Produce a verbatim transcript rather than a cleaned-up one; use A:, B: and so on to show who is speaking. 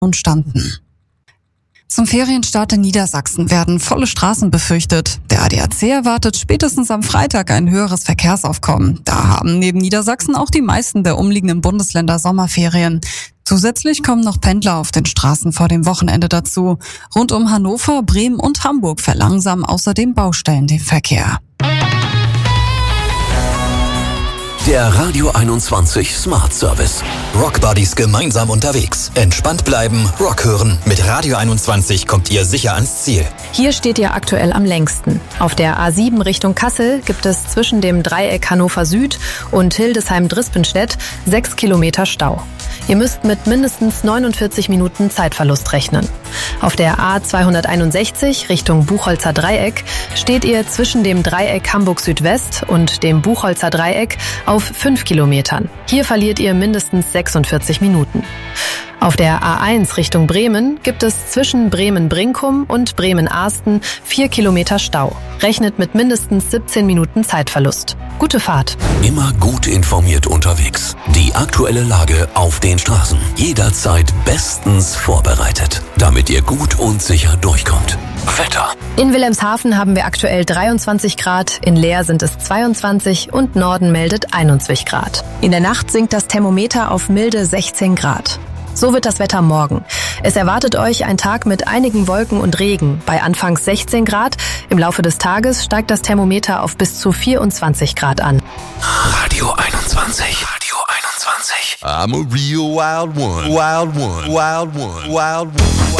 A: standen. Zum Ferienstart in Niedersachsen werden volle Straßen befürchtet. Der A D A C erwartet spätestens am Freitag ein höheres Verkehrsaufkommen. Da haben neben Niedersachsen auch die meisten der umliegenden Bundesländer Sommerferien. Zusätzlich kommen noch Pendler auf den Straßen vor dem Wochenende dazu. Rund um Hannover, Bremen und Hamburg verlangsamen außerdem Baustellen den Verkehr.
B: Der Radio einundzwanzig Smart Service.
C: Rockbuddies gemeinsam unterwegs. Entspannt bleiben, Rock hören. Mit Radio einundzwanzig kommt ihr sicher ans Ziel.
D: Hier steht ihr aktuell am längsten. Auf der A sieben Richtung Kassel gibt es zwischen dem Dreieck Hannover Süd und Hildesheim-Drispenstedt sechs Kilometer Stau. Ihr müsst mit mindestens neunundvierzig Minuten Zeitverlust rechnen. Auf der A zweihunderteinundsechzig Richtung Buchholzer Dreieck steht ihr zwischen dem Dreieck Hamburg Südwest und dem Buchholzer Dreieck auf fünf Kilometern. Hier verliert ihr mindestens sechsundvierzig Minuten. Auf der A eins Richtung Bremen gibt es zwischen Bremen-Brinkum und Bremen-Ahsten vier Kilometer Stau. Rechnet mit mindestens siebzehn Minuten Zeitverlust. Gute Fahrt.
B: Immer gut informiert unterwegs. Die aktuelle Lage auf den Straßen. Jederzeit bestens vorbereitet, damit ihr gut und sicher durchkommt. Wetter.
D: In Wilhelmshaven haben wir aktuell dreiundzwanzig Grad, in Leer sind es zweiundzwanzig und Norden meldet einundzwanzig Grad. In der Nacht sinkt das Thermometer auf milde sechzehn Grad. So wird das Wetter morgen. Es erwartet euch ein Tag mit einigen Wolken und Regen. Bei anfangs sechzehn Grad. Im Laufe des Tages steigt das Thermometer auf bis zu vierundzwanzig Grad an.
B: Radio einundzwanzig. Radio einundzwanzig.
E: I'm a real wild one. Wild one. Wild one. Wild one.